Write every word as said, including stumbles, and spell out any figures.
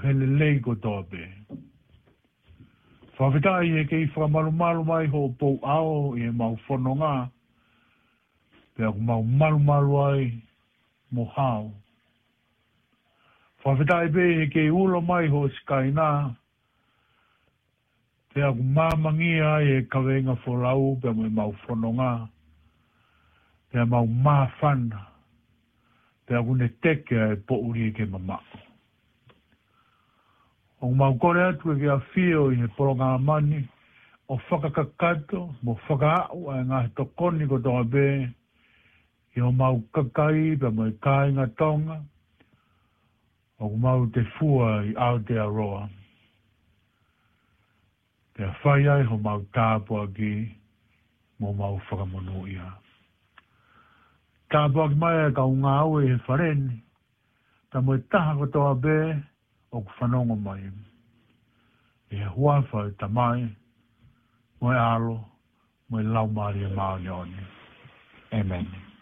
hele lei ko tope. Whawhitai e kei whamalu malu mai ho pou ao e mau whanonga. Pea ku mau malu malu ai mo hao. Whawhitai be e kei ulo mai ho skaina. Pea ku mamangia e kawenga wholau pea mo e mau whanonga. Pea mau mawhana. Pea ku ne teke e po uri e ke mamako. O mau kore atu e kia whio i he poronga mani, o whakakakato, mo whakaau a ngā he tokoni ko tonga bē, i o mau kakai, pa mo i kāinga tonga, o mau te fua i Aotearoa. Pea whai ai ho mau tāpua ki, mo mau whakamonu ia. Tāpua ki mai e ka unga au e he whareni, ta mo i taha ko tonga bē, o ku whanonga mai. E huafa e tamai, mo e alo, mo e lau maari e maoni oni. Amen.